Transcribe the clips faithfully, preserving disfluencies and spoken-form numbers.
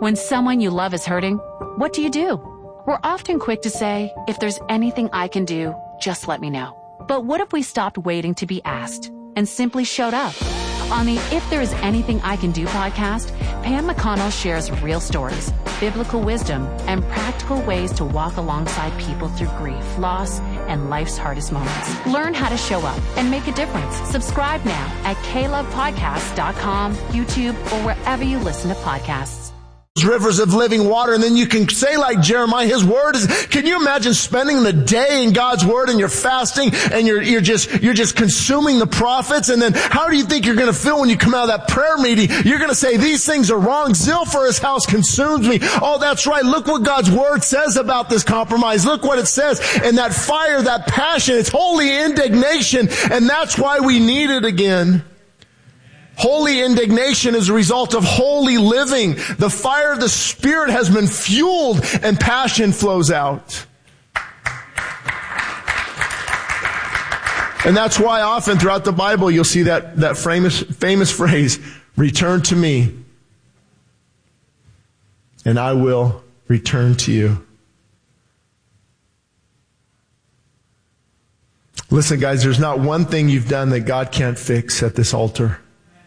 When someone you love is hurting, what do you do? We're often quick to say, if there's anything I can do, just let me know. But what if we stopped waiting to be asked and simply showed up? On the If There Is Anything I Can Do podcast, Pam McConnell shares real stories, biblical wisdom, and practical ways to walk alongside people through grief, loss, and life's hardest moments. Learn how to show up and make a difference. Subscribe now at k love podcast dot com, YouTube, or wherever you listen to podcasts. Rivers of living water, and then you can say like Jeremiah, his word is, can you imagine spending the day in God's word and you're fasting and you're, you're just, you're just consuming the prophets, and then how do you think you're going to feel when you come out of that prayer meeting? You're going to say, these things are wrong. Zeal for his house consumes me. Oh, that's right. Look what God's word says about this compromise. Look what it says. And that fire, that passion, it's holy indignation, and that's why we need it again. Holy indignation is a result of holy living. The fire of the Spirit has been fueled and passion flows out. And that's why often throughout the Bible you'll see that, that famous, famous phrase, return to me and I will return to you. Listen, guys, there's not one thing you've done that God can't fix at this altar.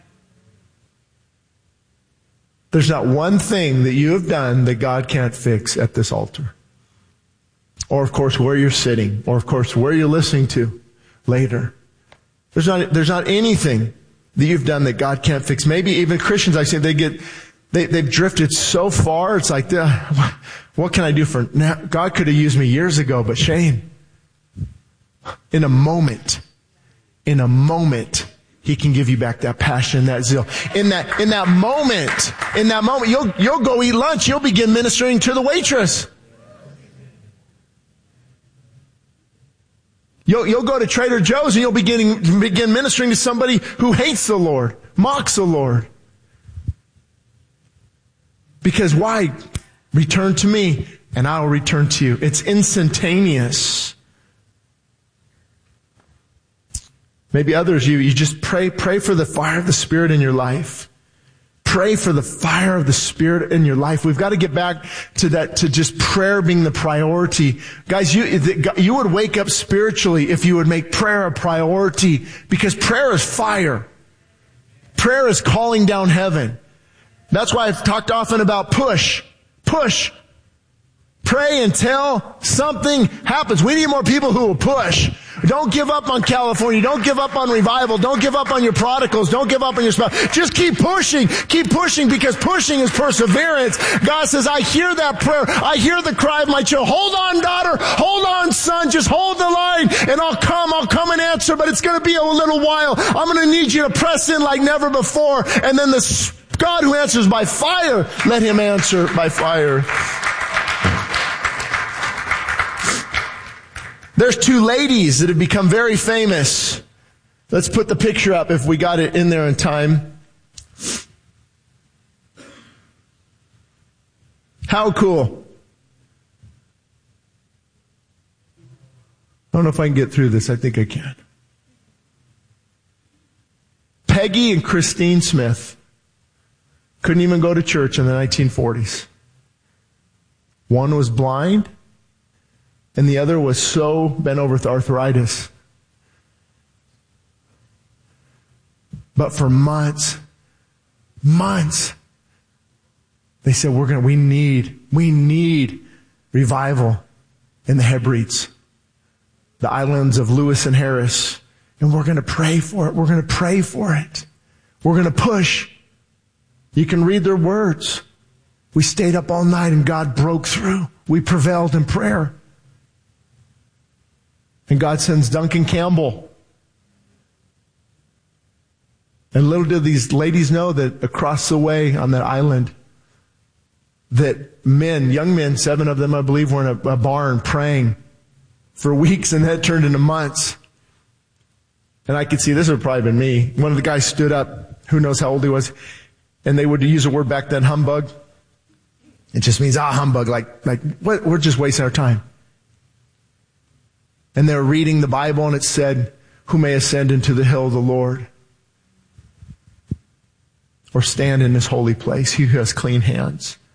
There's not one thing that you have done that God can't fix at this altar. Or, of course, where you're sitting. Or, of course, where you're listening to later. There's not, there's not anything that you've done that God can't fix. Maybe even Christians, I say, they get, they, they've drifted so far. It's like, uh, what can I do for now? God could have used me years ago, but Shane, in a moment, in a moment, He can give you back that passion, that zeal. In that, in that moment, in that moment, you'll, you'll go eat lunch. You'll begin ministering to the waitress. You'll, you'll go to Trader Joe's and you'll begin, begin ministering to somebody who hates the Lord, mocks the Lord. Because why? Return to me and I will return to you. It's instantaneous. Maybe others, you, you just pray, pray for the fire of the Spirit in your life. Pray for the fire of the Spirit in your life. We've got to get back to that, to just prayer being the priority. Guys, you, you would wake up spiritually if you would make prayer a priority, because prayer is fire. Prayer is calling down heaven. That's why I've talked often about push. Push. Pray until something happens. We need more people who will push. Don't give up on California. Don't give up on revival. Don't give up on your prodigals. Don't give up on your spouse. Just keep pushing. Keep pushing, because pushing is perseverance. God says, I hear that prayer. I hear the cry of my child. Hold on, daughter. Hold on, son. Just hold the line and I'll come. I'll come and answer, but it's going to be a little while. I'm going to need you to press in like never before. And then the God who answers by fire, let him answer by fire. There's two ladies that have become very famous. Let's put the picture up if we got it in there in time. How cool. I don't know if I can get through this. I think I can. Peggy and Christine Smith couldn't even go to church in the nineteen forties. One was blind, and the other was so bent over with arthritis. But for months, months, they said, we're going to, we need, we need revival in the Hebrides, the islands of Lewis and Harris. And we're going to pray for it. We're going to pray for it. We're going to push. You can read their words. We stayed up all night and God broke through. We prevailed in prayer. And God sends Duncan Campbell. And little did these ladies know that across the way on that island, that men, young men, seven of them, I believe, were in a, a barn praying for weeks, and that turned into months. And I could see, this would have probably been me. One of the guys stood up, who knows how old he was, and they would use a word back then, humbug. It just means, ah, humbug, like, like, what, we're just wasting our time. And they were reading the Bible, and it said, who may ascend into the hill of the Lord, or stand in his holy place, he who has clean hands